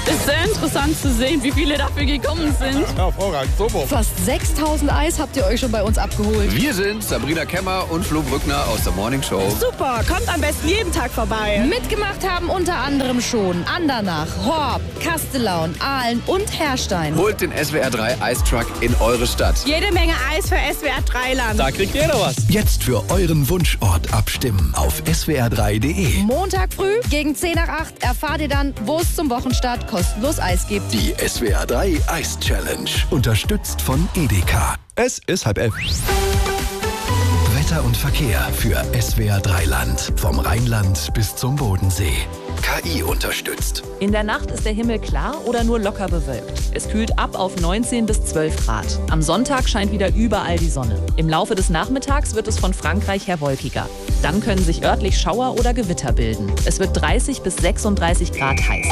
Ist sehr interessant zu sehen, wie viele dafür gekommen sind. Hervorragend, super. Fast 6000 Eis habt ihr euch schon bei uns abgeholt. Wir sind Sabrina Kemmer und Flo Brückner aus der Morning Show. Super, kommt am besten jeden Tag vorbei. Mitgemacht haben unter anderem schon Andernach, Horb, Kastellaun, Aalen und Herrstein. Holt den SWR 3 Eistruck in eure Stadt. Jede Menge Eis für SWR 3 Land. Da kriegt jeder was. Jetzt für euren Wunschort abstimmen auf swr3.de. Montag früh gegen 10 nach 8 erfahrt ihr dann, wo es zum Wochenstart kostenlos Eis gibt. Die SWR 3 Eis Challenge. Unterstützt von Edeka. Es ist 10:30. Wetter und Verkehr für SWR 3 Land. Vom Rheinland bis zum Bodensee. KI unterstützt. In der Nacht ist der Himmel klar oder nur locker bewölkt. Es kühlt ab auf 19 bis 12 Grad. Am Sonntag scheint wieder überall die Sonne. Im Laufe des Nachmittags wird es von Frankreich her wolkiger. Dann können sich örtlich Schauer oder Gewitter bilden. Es wird 30 bis 36 Grad heiß.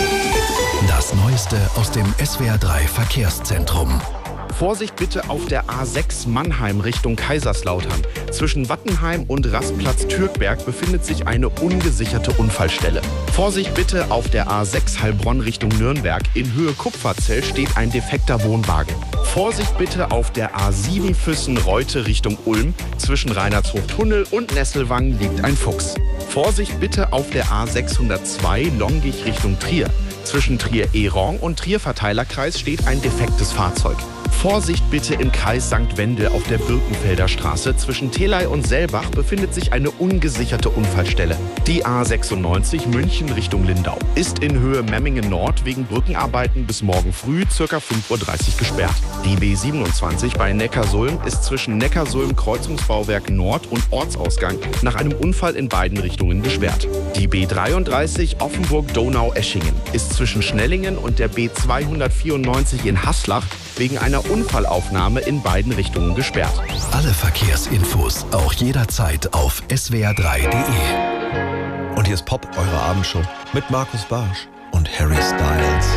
Das Neueste aus dem SWR 3 Verkehrszentrum. Vorsicht bitte auf der A6 Mannheim Richtung Kaiserslautern. Zwischen Wattenheim und Rastplatz Türkberg befindet sich eine ungesicherte Unfallstelle. Vorsicht bitte auf der A6 Heilbronn Richtung Nürnberg. In Höhe Kupferzell steht ein defekter Wohnwagen. Vorsicht bitte auf der A7 Füssen-Reute Richtung Ulm. Zwischen Reinhardshof-Tunnel und Nesselwangen liegt ein Fuchs. Vorsicht bitte auf der A602 Longich Richtung Trier. Zwischen Trier-Ehrong und Trier-Verteilerkreis steht ein defektes Fahrzeug. Vorsicht bitte im Kreis St. Wendel auf der Birkenfelder Straße. Zwischen Telei und Selbach befindet sich eine ungesicherte Unfallstelle. Die A96 München Richtung Lindau ist in Höhe Memmingen Nord wegen Brückenarbeiten bis morgen früh ca. 5:30 Uhr gesperrt. Die B27 bei Neckarsulm ist zwischen Neckarsulm Kreuzungsbauwerk Nord und Ortsausgang nach einem Unfall in beiden Richtungen gesperrt. Die B33 Offenburg-Donau-Eschingen ist zwischen Schnellingen und der B294 in Haslach wegen einer Unfallaufnahme in beiden Richtungen gesperrt. Alle Verkehrsinfos auch jederzeit auf swr3.de. Und hier ist Pop, eure Abendshow mit Markus Barsch und Harry Styles.